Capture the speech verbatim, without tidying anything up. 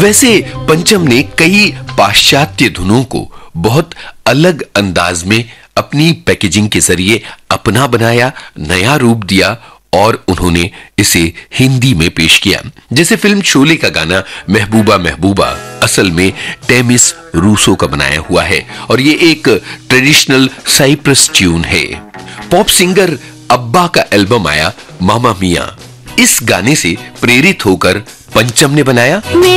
वैसे पंचम ने कई पाश्चात्य धुनों को बहुत अलग अंदाज में अपनी पैकेजिंग के जरिए अपना बनाया, नया रूप दिया और उन्होंने इसे हिंदी में पेश किया। जैसे फिल्म शोले का गाना महबूबा महबूबा असल में टेमिस रूसो का बनाया हुआ है और ये एक ट्रेडिशनल साइप्रस ट्यून है। पॉप सिंगर अब्बा का एल्बम आया मामा मिया, इस गाने से प्रेरित होकर पंचम ने बनाया